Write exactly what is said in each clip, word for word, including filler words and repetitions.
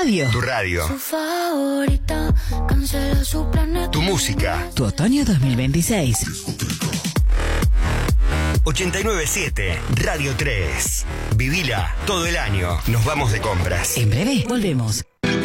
radio. Tu radio. Su favorita, cancela su planeta. Tu música. Tu otoño dos mil veintiséis. ochenta y nueve siete Radio tres. Vivila todo el año. Nos vamos de compras. En breve volvemos.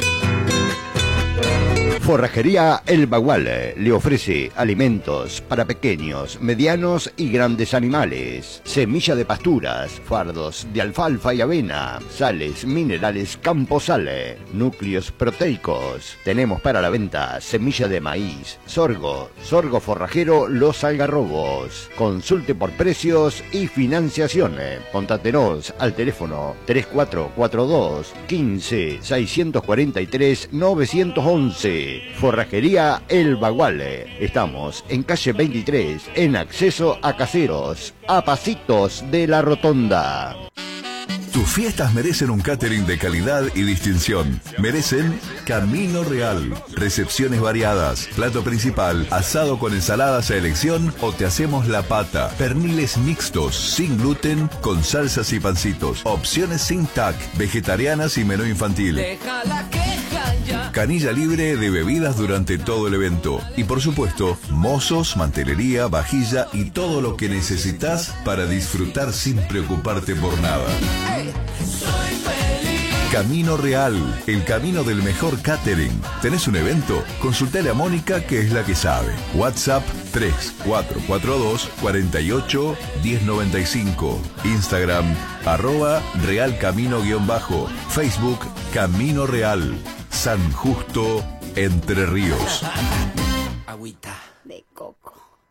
Forrajería El Bagual le ofrece alimentos para pequeños, medianos y grandes animales, semilla de pasturas, fardos de alfalfa y avena, sales minerales Camposale, núcleos proteicos. Tenemos para la venta semilla de maíz, sorgo, sorgo forrajero Los Algarrobos. Consulte por precios y financiación. Contáctenos al teléfono tres cuatro cuatro dos, quince, seiscientos cuarenta y tres, novecientos once. Forrajería El Bagual. Estamos en calle veintitrés, en acceso a Caseros, a pasitos de la rotonda. Tus fiestas merecen un catering de calidad y distinción. Merecen Camino Real. Recepciones variadas, plato principal, asado con ensaladas a elección o te hacemos la pata. Perniles mixtos, sin gluten, con salsas y pancitos. Opciones sin T A C, vegetarianas y menú infantil. Deja la queja ya. Canilla libre de bebidas durante todo el evento. Y por supuesto, mozos, mantelería, vajilla y todo lo que necesitas para disfrutar sin preocuparte por nada. Hey, soy feliz. Camino Real, el camino del mejor catering. ¿Tenés un evento? Consultale a Mónica, que es la que sabe. WhatsApp tres cuatro cuatro dos, cuatro ocho, uno cero nueve cinco. Instagram, arroba Real Camino guión bajo. Facebook, Camino Real. San Justo, Entre Ríos. Agüita De coco.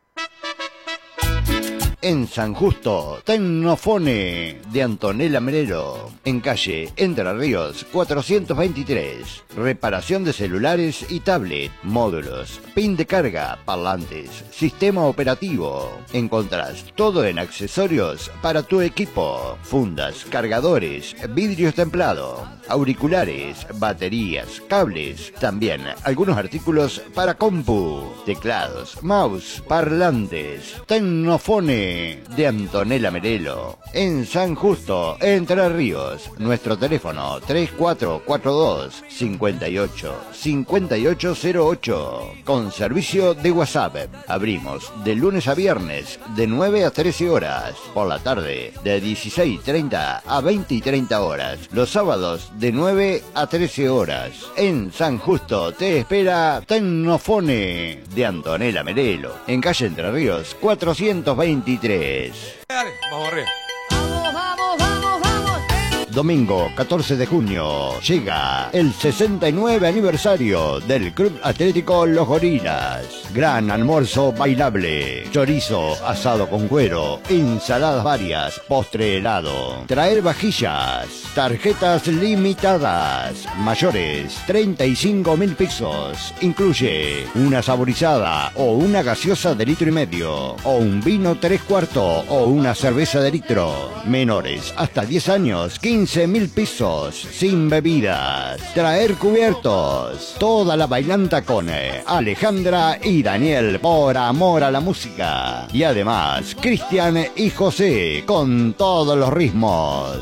En San Justo, Tecnofone de Antonella Merero, en calle Entre Ríos cuatrocientos veintitrés. Reparación de celulares y tablet, módulos, pin de carga, parlantes, sistema operativo. Encontrás todo en accesorios para tu equipo: fundas, cargadores, vidrios templados, auriculares, baterías, cables. También algunos artículos para compu, teclados, mouse, parlantes. Tecnofone de Antonella Merelo, en San Justo, Entre Ríos. Nuestro teléfono tres cuatro cuatro dos, cinco ocho, cinco ocho cero ocho. Con servicio de WhatsApp. Abrimos de lunes a viernes de nueve a trece horas. Por la tarde de dieciséis treinta a veinte y treinta horas. Los sábados de nueve a trece horas. En San Justo te espera Tecnofone de Antonella Merelo, en calle Entre Ríos cuatrocientos veintitrés. Dale, vamos arriba. Vamos, vamos, vamos, vamos. Domingo catorce de junio llega el sesenta y nueve aniversario del Club Atlético Los Gorilas. Gran almuerzo bailable, chorizo asado con cuero, ensaladas varias, postre helado. Traer vajillas, tarjetas limitadas, mayores treinta y cinco mil pesos. Incluye una saborizada o una gaseosa de litro y medio, o un vino tres cuartos o una cerveza de litro. Menores hasta diez años, quince mil pesos, sin bebidas. Traer cubiertos. Toda la bailanta con Alejandra y Daniel, por amor a la música. Y además, Cristian y José, con todos los ritmos.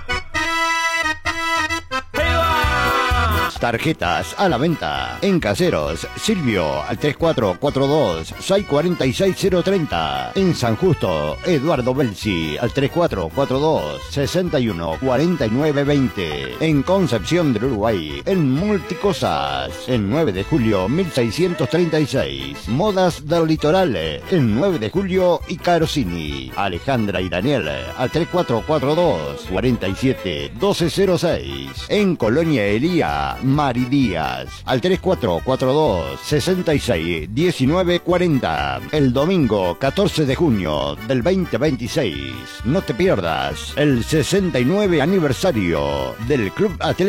Tarjetas a la venta en Caseros, Silvio al tres cuatro cuatro dos, seis cuatro seis cero tres cero. En San Justo, Eduardo Belsi al tres cuatro cuatro dos, seis uno cuatro nueve dos cero. En Concepción del Uruguay, en Multicosas, en nueve de julio mil seiscientos treinta y seis. Modas del Litoral, en nueve de julio y Carosini. Alejandra y Daniel al tres cuatro cuatro dos, cuatro siete uno dos cero seis. En Colonia Elía, Mari Díaz al tres cuatro cuatro dos, seis seis uno nueve cuatro cero. El domingo catorce de junio del veinte veintiséis. No te pierdas el sesenta y nueve aniversario del Club Atlético